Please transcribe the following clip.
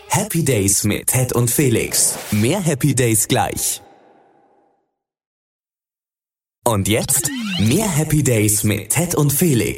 Happy Days mit Ted und Felix. Mehr Happy Days gleich. Und jetzt mehr Happy Days mit Ted und Felix.